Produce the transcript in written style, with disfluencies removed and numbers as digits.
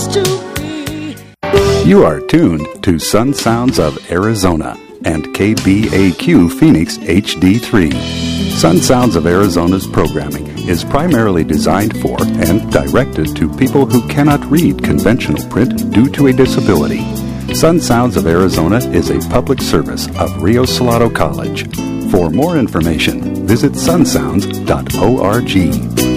to be. You are tuned to Sun Sounds of Arizona and KBAQ Phoenix HD3. Sun Sounds of Arizona's programming is primarily designed for and directed to people who cannot read conventional print due to a disability. Sun Sounds of Arizona is a public service of Rio Salado College. For more information, visit sunsounds.org.